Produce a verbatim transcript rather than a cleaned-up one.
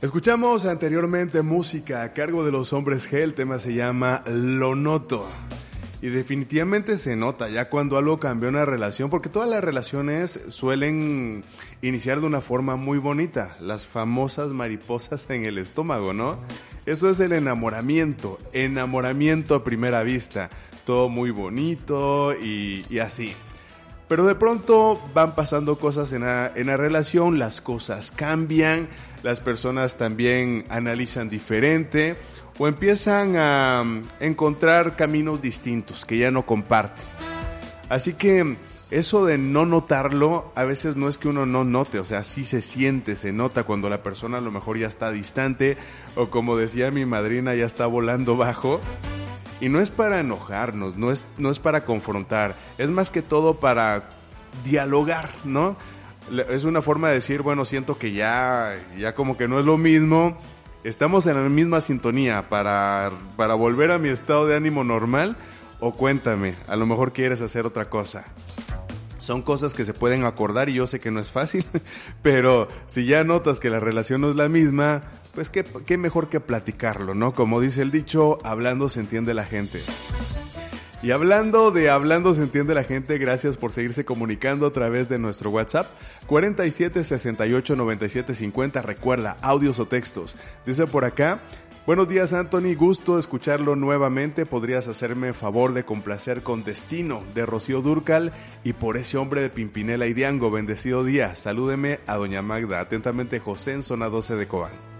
Escuchamos anteriormente música a cargo de los Hombres G, el tema se llama Lo Noto. Y definitivamente se nota ya cuando algo cambió una relación, porque todas las relaciones suelen iniciar de una forma muy bonita, las famosas mariposas en el estómago, ¿no? Eso es el enamoramiento, enamoramiento a primera vista, todo muy bonito y, y así. Pero de pronto van pasando cosas en la, en la relación, las cosas cambian, las personas también analizan diferente o empiezan a encontrar caminos distintos que ya no comparten. Así que eso de no notarlo, a veces no es que uno no note, o sea, sí se siente, se nota cuando la persona a lo mejor ya está distante o como decía mi madrina, ya está volando bajo. Y no es para enojarnos, no es, no es para confrontar, es más que todo para dialogar, ¿no? Es una forma de decir, bueno, siento que ya, ya como que no es lo mismo, estamos en la misma sintonía para, para volver a mi estado de ánimo normal, o cuéntame, a lo mejor quieres hacer otra cosa. Son cosas que se pueden acordar y yo sé que no es fácil, pero si ya notas que la relación no es la misma, pues qué, qué mejor que platicarlo, ¿no? Como dice el dicho, hablando se entiende la gente. Y hablando de hablando se entiende la gente, gracias por seguirse comunicando a través de nuestro WhatsApp cuarenta y siete, sesenta y ocho, noventa y siete, cincuenta. Recuerda, audios o textos. Dice por acá: buenos días, Anthony, gusto escucharlo nuevamente. ¿Podrías hacerme favor de complacer con Destino de Rocío Dúrcal y Por ese hombre de Pimpinela y Diango? Bendecido día. Salúdeme a doña Magda. Atentamente, José en zona doce de Cobán.